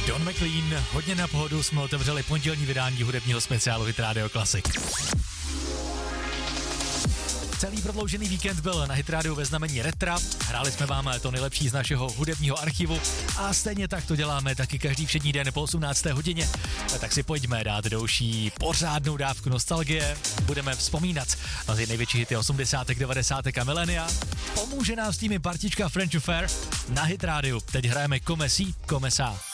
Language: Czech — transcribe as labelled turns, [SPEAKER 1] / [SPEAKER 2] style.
[SPEAKER 1] Don McLean, hodně na pohodu, jsme otevřeli pondělní vydání hudebního speciálu Hit Radio Classic. Celý prodloužený víkend byl na Hit Radio ve znamení retra, hráli jsme vám to nejlepší z našeho hudebního archivu a stejně tak to děláme taky každý všední den po 18. hodině. Tak si pojďme dát další pořádnou dávku nostalgie, budeme vzpomínat na ty největší hity 80., 90. a milénia. Pomůže nám s tím partička French Affair na Hit Radio. Teď hrajeme Come Si, Come Ça.